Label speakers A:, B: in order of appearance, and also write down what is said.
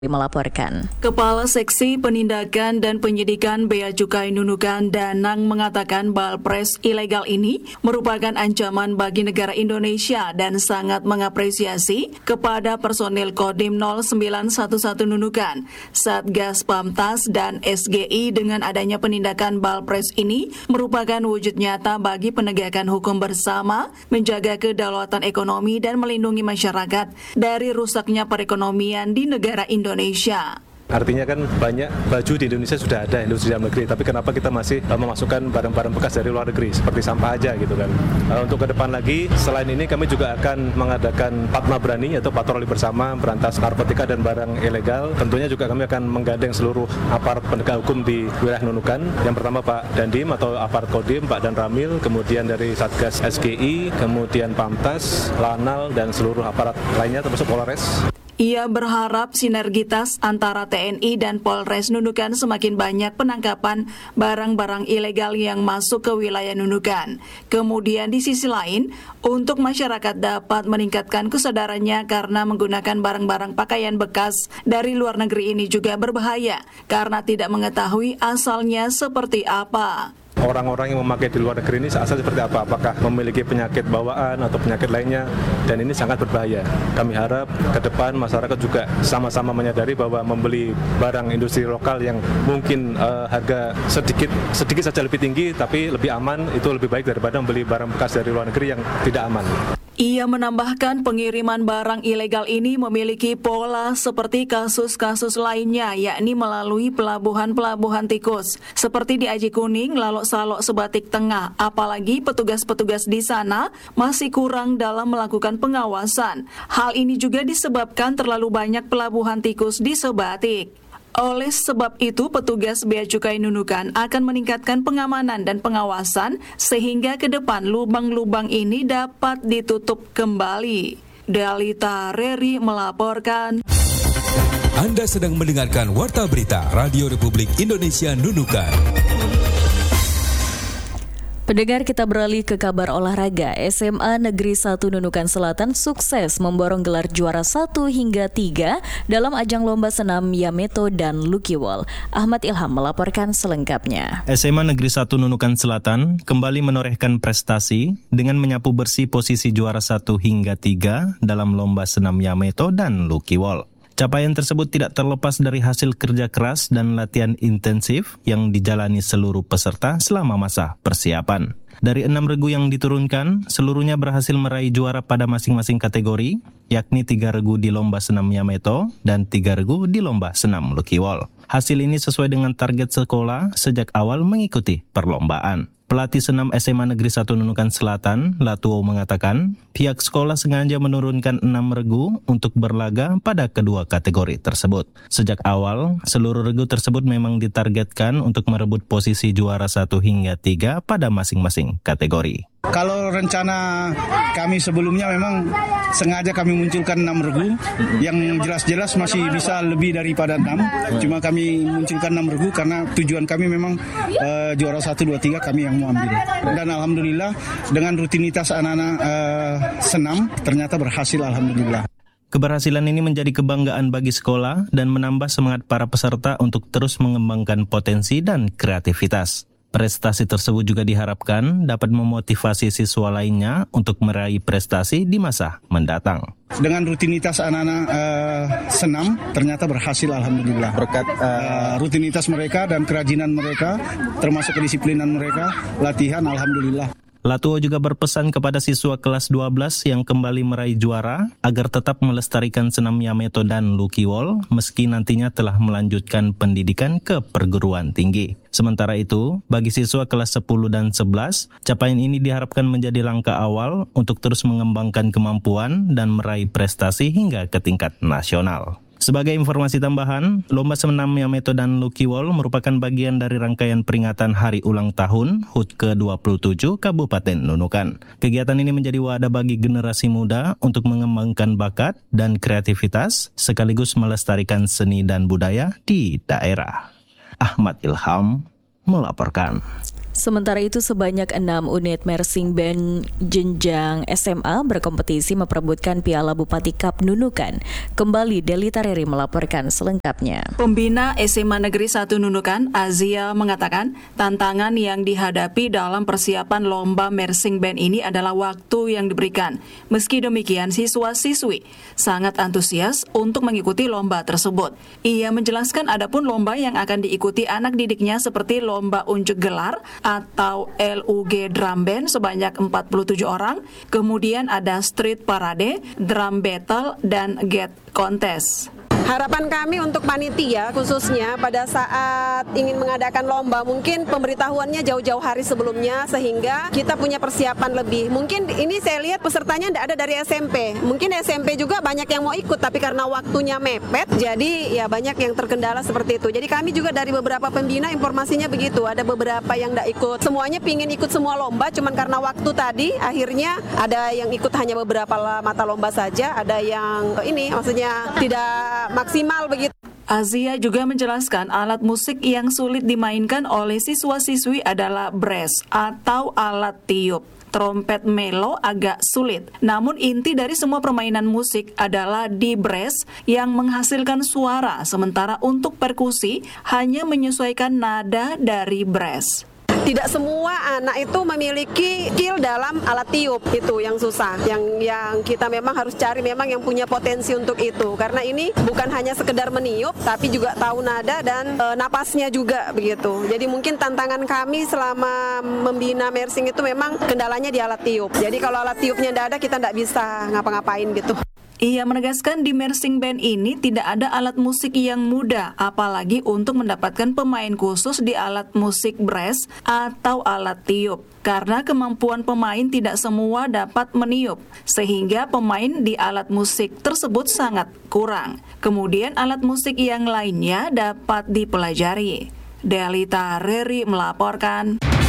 A: melaporkan.
B: Kepala Seksi Penindakan dan Penyidikan Bea Cukai Nunukan Danang mengatakan balpres ilegal ini merupakan ancaman bagi negara Indonesia dan sangat mengapresiasi kepada personil Kodim 0911 Nunukan, Satgas Pamtas dan SGI dengan adanya penindakan balpres ini merupakan wujud nyata bagi penegakan hukum bersama, menjaga kedaulatan ekonomi dan melindungi masyarakat dari rusaknya perekonomian di negara Indonesia.
C: Artinya kan banyak baju di Indonesia sudah ada industri dalam negeri, tapi kenapa kita masih memasukkan barang-barang bekas dari luar negeri seperti sampah aja gitu kan. Untuk ke depan lagi, selain ini kami juga akan mengadakan Patma Brani atau patroli bersama berantas narkotika dan barang ilegal. Tentunya juga kami akan menggandeng seluruh aparat penegak hukum di wilayah Nunukan. Yang pertama Pak Dandim atau aparat Kodim, Pak Dan Ramil, kemudian dari Satgas SGI, kemudian Pamtas, Lanal dan seluruh aparat lainnya termasuk Polres.
B: Ia berharap sinergitas antara TNI dan Polres Nunukan semakin banyak penangkapan barang-barang ilegal yang masuk ke wilayah Nunukan. Kemudian di sisi lain, untuk masyarakat dapat meningkatkan kesadarannya karena menggunakan barang-barang pakaian bekas dari luar negeri ini juga berbahaya karena tidak mengetahui asalnya seperti apa.
C: Orang-orang yang memakai di luar negeri ini asal seperti apa? Apakah memiliki penyakit bawaan atau penyakit lainnya? Dan ini sangat berbahaya. Kami harap ke depan masyarakat juga sama-sama menyadari bahwa membeli barang industri lokal yang mungkin harga sedikit saja lebih tinggi tapi lebih aman, itu lebih baik daripada membeli barang bekas dari luar negeri yang tidak aman.
B: Ia menambahkan pengiriman barang ilegal ini memiliki pola seperti kasus-kasus lainnya, yakni melalui pelabuhan-pelabuhan tikus, seperti di Aji Kuning, Lalok Salok, Sebatik Tengah. Apalagi petugas-petugas di sana masih kurang dalam melakukan pengawasan. Hal ini juga disebabkan terlalu banyak pelabuhan tikus di Sebatik. Oleh sebab itu, petugas Bea Cukai Nunukan akan meningkatkan pengamanan dan pengawasan sehingga ke depan lubang-lubang ini dapat ditutup kembali. Dalita Reri melaporkan.
D: Anda sedang mendengarkan Warta Berita Radio Republik Indonesia Nunukan.
A: Pendengar, kita beralih ke kabar olahraga. SMA Negeri 1 Nunukan Selatan sukses memborong gelar juara 1 hingga 3 dalam ajang lomba senam Yameto dan Lucky Wall. Ahmad Ilham melaporkan selengkapnya.
E: SMA Negeri 1 Nunukan Selatan kembali menorehkan prestasi dengan menyapu bersih posisi juara 1 hingga 3 dalam lomba senam Yameto dan Lucky Wall. Capaian tersebut tidak terlepas dari hasil kerja keras dan latihan intensif yang dijalani seluruh peserta selama masa persiapan. Dari 6 regu yang diturunkan, seluruhnya berhasil meraih juara pada masing-masing kategori, yakni 3 regu di lomba senam Yameto dan 3 regu di lomba senam Lucky Wall. Hasil ini sesuai dengan target sekolah sejak awal mengikuti perlombaan. Pelatih senam SMA Negeri 1 Nunukan Selatan, Latuo, mengatakan pihak sekolah sengaja menurunkan 6 regu untuk berlaga pada kedua kategori tersebut. Sejak awal, seluruh regu tersebut memang ditargetkan untuk merebut posisi juara 1 hingga 3 pada masing-masing kategori.
F: Kalau rencana kami sebelumnya memang sengaja kami munculkan 6 regu yang jelas-jelas masih bisa lebih daripada 6. Cuma kami munculkan 6 regu karena tujuan kami memang juara 1, 2, 3 kami yang mau ambil. Dan alhamdulillah dengan rutinitas anak-anak senam ternyata berhasil, alhamdulillah.
E: Keberhasilan ini menjadi kebanggaan bagi sekolah dan menambah semangat para peserta untuk terus mengembangkan potensi dan kreativitas. Prestasi tersebut juga diharapkan dapat memotivasi siswa lainnya untuk meraih prestasi di masa mendatang.
F: Dengan rutinitas anak-anak senam ternyata berhasil, alhamdulillah. Berkat rutinitas mereka dan kerajinan mereka, termasuk kedisiplinan mereka, latihan, alhamdulillah.
E: Latuo juga berpesan kepada siswa kelas 12 yang kembali meraih juara agar tetap melestarikan senam Yameto dan Lucky Wall meski nantinya telah melanjutkan pendidikan ke perguruan tinggi. Sementara itu, bagi siswa kelas 10 dan 11, capaian ini diharapkan menjadi langkah awal untuk terus mengembangkan kemampuan dan meraih prestasi hingga ke tingkat nasional. Sebagai informasi tambahan, lomba senam Yameto dan Lucky Wall merupakan bagian dari rangkaian peringatan Hari Ulang Tahun HUT ke-27 Kabupaten Nunukan. Kegiatan ini menjadi wadah bagi generasi muda untuk mengembangkan bakat dan kreativitas sekaligus melestarikan seni dan budaya di daerah. Ahmad Ilham melaporkan.
A: Sementara itu sebanyak 6 unit marching band jenjang SMA berkompetisi memperebutkan Piala Bupati Cup Nunukan. Kembali Delita Reri melaporkan selengkapnya.
B: Pembina SMA Negeri 1 Nunukan, Azia, mengatakan tantangan yang dihadapi dalam persiapan lomba marching band ini adalah waktu yang diberikan. Meski demikian, siswa-siswi sangat antusias untuk mengikuti lomba tersebut. Ia menjelaskan adapun lomba yang akan diikuti anak didiknya seperti lomba unjuk gelar atau LUG Drum Band sebanyak 47 orang, kemudian ada Street Parade, Drum Battle, dan Gate Contest.
G: Harapan kami untuk panitia khususnya pada saat ingin mengadakan lomba, mungkin pemberitahuannya jauh-jauh hari sebelumnya sehingga kita punya persiapan lebih. Mungkin ini saya lihat pesertanya tidak ada dari SMP. Mungkin SMP juga banyak yang mau ikut, tapi karena waktunya mepet, jadi ya banyak yang terkendala seperti itu. Jadi kami juga dari beberapa pembina informasinya begitu. Ada beberapa yang tidak ikut. Semuanya pingin ikut semua lomba, cuman karena waktu tadi akhirnya ada yang ikut hanya beberapa mata lomba saja. Ada yang ini maksudnya tidak maksimal begitu.
B: Azia juga menjelaskan alat musik yang sulit dimainkan oleh siswa-siswi adalah brass atau alat tiup. Trompet melo agak sulit. Namun inti dari semua permainan musik adalah di brass yang menghasilkan suara, sementara untuk perkusi hanya menyesuaikan nada dari brass.
G: Tidak semua anak itu memiliki skill dalam alat tiup, itu yang susah. Yang kita memang harus cari memang yang punya potensi untuk itu. Karena ini bukan hanya sekedar meniup, tapi juga tahu nada dan napasnya juga begitu. Jadi mungkin tantangan kami selama membina marching itu memang kendalanya di alat tiup. Jadi kalau alat tiupnya tidak ada, kita tidak bisa ngapa-ngapain gitu.
B: Ia menegaskan di marching band ini tidak ada alat musik yang mudah, apalagi untuk mendapatkan pemain khusus di alat musik brass atau alat tiup. Karena kemampuan pemain tidak semua dapat meniup, sehingga pemain di alat musik tersebut sangat kurang. Kemudian alat musik yang lainnya dapat dipelajari. Delita Reri melaporkan.